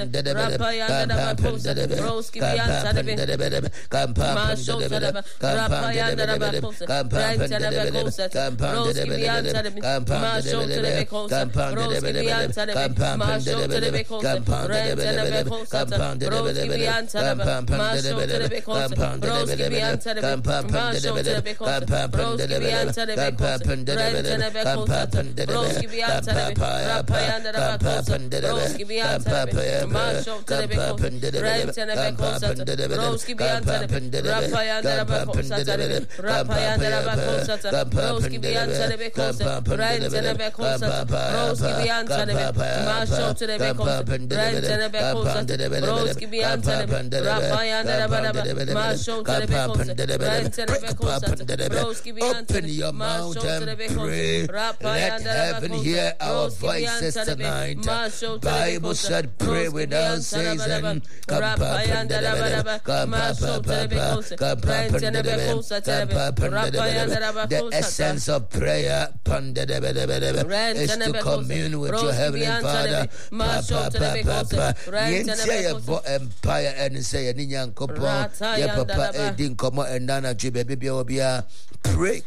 Rapayanda Bacosa, Roski Bianta de Masho Tadaba, Rapayanda Bacosa, Rantana Bacosa, Roski Bianta de Masho Telebecosa, Roski Bianta de Masho Telebecosa, Rantana Bacosa, Roski Bianta de Masho Telebecosa, Roski Bianta de Masho Telebecosa, Roski Bianta de Bacosa, Rantana Bacosa, Roski Bianta de Rapayanda Bacosa, Roski Bianta de Masho Telebecosa, Rantana Bacosa, Roski Bianta de Rapayanda Bacosa, Rapayanda Bacosa, Roski Bianta de Bacosa, Rantana Bacosa, Roski Bianta de Masho Telebecosa, Rantana Bacosa, Roski Bianta de Rapayanda Masho Telebecosa, Rantana Bacosa, Roski Bianta Open your mouth and pray. Let heaven hear our voices tonight. Bible said, pray without ceasing. The essence of prayer is to commune with your heavenly Father. Empire and say, pray.